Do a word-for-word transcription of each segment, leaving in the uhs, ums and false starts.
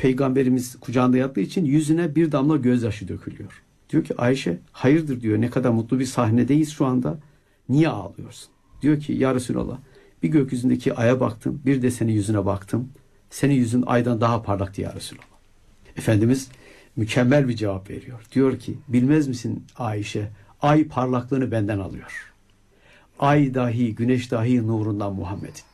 Peygamberimiz kucağında yattığı için yüzüne bir damla gözyaşı dökülüyor. Diyor ki Ayşe hayırdır diyor, ne kadar mutlu bir sahnedeyiz şu anda. Niye ağlıyorsun? Diyor ki ya Resulallah, bir gökyüzündeki aya baktım, bir de senin yüzüne baktım. Senin yüzün aydan daha parlaktı ya Resulallah. Efendimiz mükemmel bir cevap veriyor. Diyor ki bilmez misin Ayşe, ay parlaklığını benden alıyor. Ay dahi, güneş dahi nurundan Muhammed'in.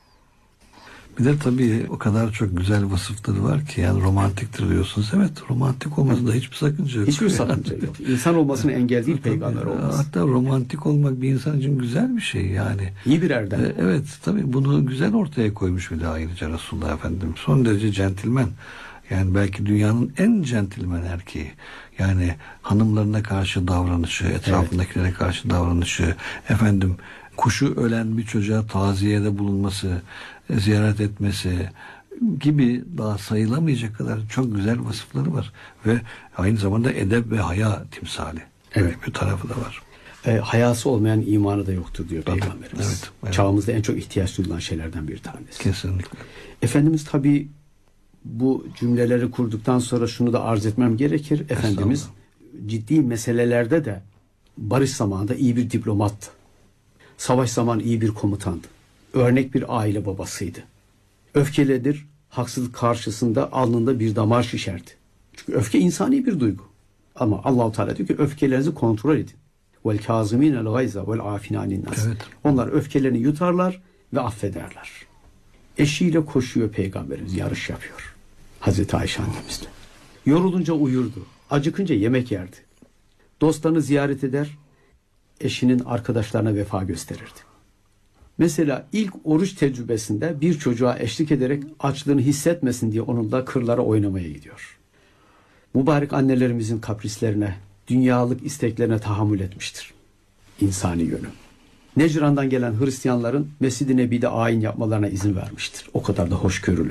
Bir de tabii o kadar çok güzel vasıfları var ki, yani romantiktir diyorsunuz. Evet, romantik olmasında hiçbir sakınca yok. Hiçbir sakınca yok. İnsan olmasına engel değil peygamber olması. Hatta romantik olmak bir insan için güzel bir şey yani. İyi bir erdem. Ee, evet tabii bunu güzel ortaya koymuş bir de ayrıca Resulullah Efendimiz. Son derece centilmen. Yani belki dünyanın en centilmen erkeği. Yani hanımlarına karşı davranışı, etrafındakilere evet. karşı davranışı, efendim kuşu ölen bir çocuğa taziyede bulunması, ziyaret etmesi gibi daha sayılamayacak kadar çok güzel vasıfları var. Ve aynı zamanda edep ve haya timsali. Evet. Böyle bir tarafı da var. E, hayası olmayan imanı da yoktur diyor tabii, Peygamberimiz. Evet, evet. Çağımızda en çok ihtiyaç duyulan şeylerden bir tanesi. Kesinlikle. Efendimiz tabii bu cümleleri kurduktan sonra şunu da arz etmem gerekir. Efendimiz ciddi meselelerde de barış zamanında iyi bir diplomattı. Savaş zamanı iyi bir komutandı. Örnek bir aile babasıydı. Öfkelidir, haksızlık karşısında alnında bir damar şişerdi. Çünkü öfke insani bir duygu. Ama Allah-u Teala diyor ki öfkelerinizi kontrol edin. Vel kâzimînel gayza vel âfînâ anin-nâs. Onlar öfkelerini yutarlar ve affederler. Eşiyle koşuyor Peygamberimiz, yarış yapıyor. Hazreti Ayşe annemiz de. Yorulunca uyurdu. Acıkınca yemek yerdi. Dostlarını ziyaret eder, eşinin arkadaşlarına vefa gösterirdi. Mesela ilk oruç tecrübesinde bir çocuğa eşlik ederek açlığını hissetmesin diye onunla kırlara oynamaya gidiyor. Mübarek annelerimizin kaprislerine, dünyalık isteklerine tahammül etmiştir. İnsani yönü. Necran'dan gelen Hristiyanların Mescid-i Nebi'de ayin yapmalarına izin vermiştir. O kadar da hoşgörülü.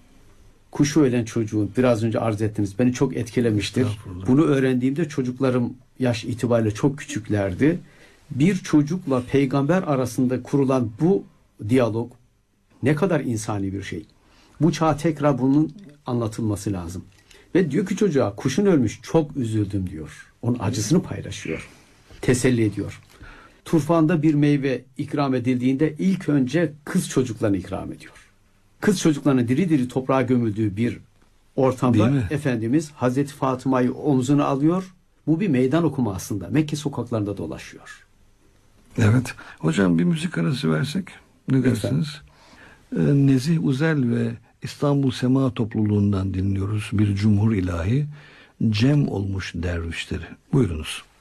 Kuşu ölen çocuğun, biraz önce arz ettiniz, beni çok etkilemiştir. Bunu öğrendiğimde çocuklarım yaş itibariyle çok küçüklerdi. Bir çocukla peygamber arasında kurulan bu diyalog ne kadar insani bir şey. Bu çağa tekrar bunun anlatılması lazım. Ve diyor ki çocuğa, kuşun ölmüş, çok üzüldüm diyor. Onun acısını paylaşıyor. Teselli ediyor. Turfanda bir meyve ikram edildiğinde ilk önce kız çocuklarına ikram ediyor. Kız çocuklarının diri diri toprağa gömüldüğü bir ortamda Efendimiz Hazreti Fatıma'yı omzuna alıyor. Bu bir meydan okuma aslında. Mekke sokaklarında dolaşıyor. Evet. Hocam bir müzik arası versek ne dersiniz? Ee, Nezih Uzel ve İstanbul Sema Topluluğundan dinliyoruz. Bir cumhur ilahi, cem olmuş dervişleri. Buyurunuz.